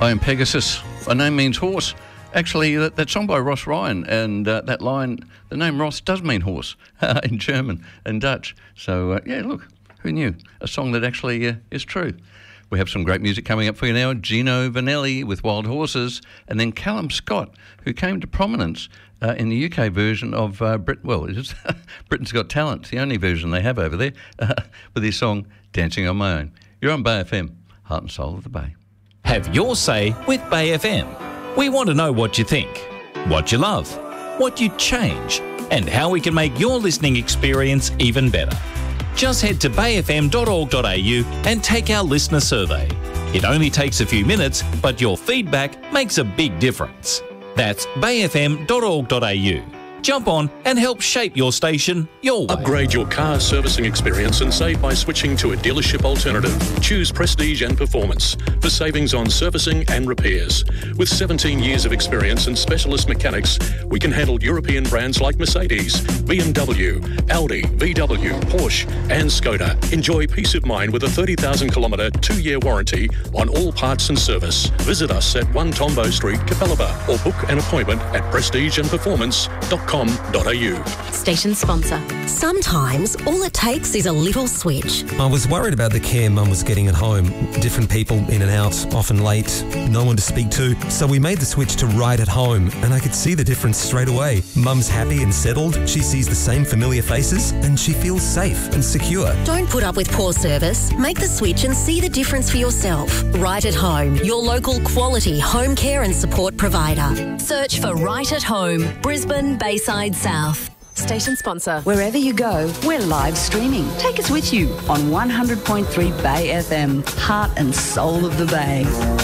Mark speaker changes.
Speaker 1: I am Pegasus. My name means horse. Actually, that song by Ross Ryan, and that line, the name Ross does mean horse in German and Dutch. So, yeah, look, who knew? A song that actually is true. We have some great music coming up for you now. Gino Vanelli with Wild Horses, and then Callum Scott, who came to prominence in the UK version of Britain's Got Talent. It's the only version they have over there, with his song Dancing on My Own. You're on Bay FM, heart and soul of the Bay.
Speaker 2: Have your say with Bay FM. We want to know what you think, what you love, what you'd change, and how we can make your listening experience even better. Just head to bayfm.org.au and take our listener survey. It only takes a few minutes, but your feedback makes a big difference. That's bayfm.org.au. Jump on and help shape your station your way.
Speaker 3: Upgrade your car servicing experience and save by switching to a dealership alternative. Choose Prestige and Performance for savings on servicing and repairs. With 17 years of experience and specialist mechanics, we can handle European brands like Mercedes, BMW, Audi, VW, Porsche and Skoda. Enjoy peace of mind with a 30,000 kilometre 2-year warranty on all parts and service. Visit us at 1 Tombo Street, Capalaba, or book an appointment at prestigeandperformance.com.
Speaker 4: Station sponsor.
Speaker 5: Sometimes all it takes is a little switch.
Speaker 6: I was worried about the care Mum was getting at home. Different people in and out, often late, no one to speak to. So we made the switch to Right at Home, and I could see the difference straight away. Mum's happy and settled, she sees the same familiar faces, and she feels safe and secure.
Speaker 5: Don't put up with poor service. Make the switch and see the difference for yourself. Right at Home, your local quality home care and support provider.
Speaker 4: Search for Right at Home, Brisbane, Bayside South. Station sponsor.
Speaker 7: Wherever you go, we're live streaming. Take us with you on 100.3 Bay FM, heart and soul of the Bay.